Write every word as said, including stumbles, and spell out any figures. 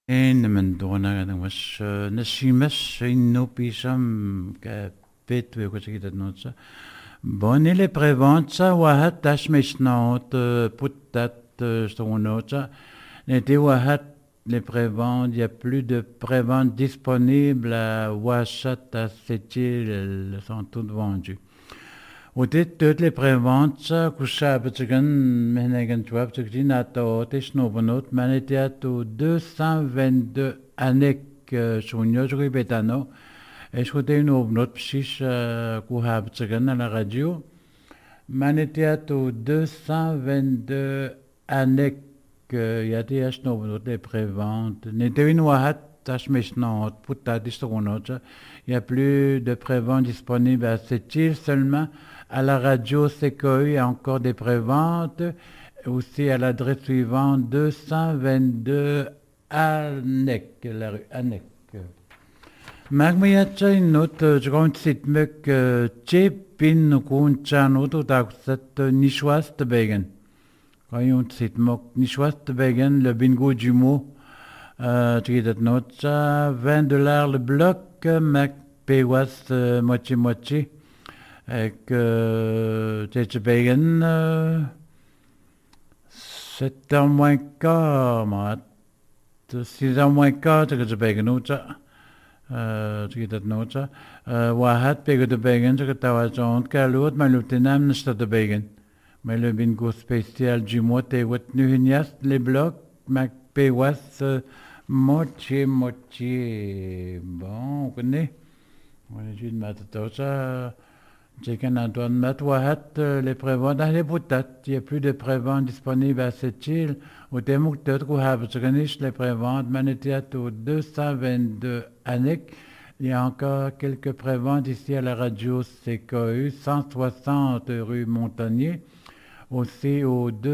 En men dona dan was nasimas inno pisam ka pet we ko sikita notsa. Boni le prevanza wahat tashmish not putat stonotsa. Nete wahat les préventes, il n'y a plus de préventes disponibles à Washat, à Sétil, elles sont toutes vendues. وتيت توت لي بريفونت كوشا بتجن مهنا جنتوا بتجين أتو تشنو بنوت مانيتياتو deux cent vingt-deux أنيك شونيو جوي بيتانو إيش كنتينو بنوت بشيش كوها بتجن على راديو مانيتياتو deux cent vingt-deux أنيك ياتي أشنو بنوت لي بريفونت نتوين واحد تاش مشنوت بوتا ديسترونوت il n'y a plus de préventes disponibles à cette île seulement. À la radio C K U, il y a encore des préventes. Aussi à l'adresse suivante, deux cent vingt-deux Anec, la rue Anec. Magmayatcha une autre grande site mec Chepin Kunchan auto taxat Nishwast Begen. Quand il y a un site mec Nishwast Begen, le bingo du mot, tu dis note vingt dollars le bloc. Mac Paywas moitié-moitié avec Tete Begen sept ans moins quart, six ans moins quart, Tete Begen outa, tu dis note, Wahat Pego de Begen, tu t'as qu'à l'autre, mais le tenam n'est de Begen. Mais le bingo spécial du mois, t'es what nuhinias, les blocs, Mac Paywas. Moitié, moitié. Bon, on connaît. On est juste maintenant ça. C'est qu'un Antoine Matouahat, les prévents dans les boutates. Il n'y a plus de prévents disponibles à cette île. Au thème que tu as, les prévents, Manetiat au deux cent vingt-deux Annick. Il y a encore quelques prévents ici à la radio C K U, cent soixante rue Montagnier. Aussi au deux